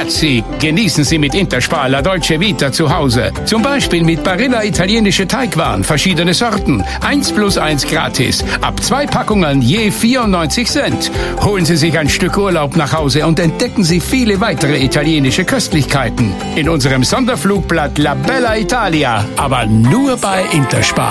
Ragazzi, genießen Sie mit Interspar La Dolce Vita zu Hause. Zum Beispiel mit Barilla italienische Teigwaren, verschiedene Sorten. 1+1 gratis. Ab 2 Packungen je 94 Cent. Holen Sie sich ein Stück Urlaub nach Hause und entdecken Sie viele weitere italienische Köstlichkeiten. In unserem Sonderflugblatt La Bella Italia. Aber nur bei Interspar.